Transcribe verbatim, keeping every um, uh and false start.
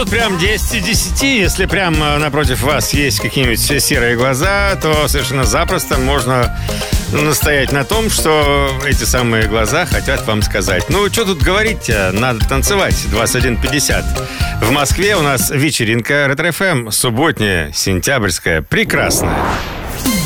тут прям десять из десяти. Если прям напротив вас есть какие-нибудь серые глаза, то совершенно запросто можно настоять на том, что эти самые глаза хотят вам сказать. Ну, что тут говорить-то? Надо танцевать. двадцать один пятьдесят. В Москве у нас вечеринка Ретро-ФМ. Субботняя, сентябрьская, прекрасная.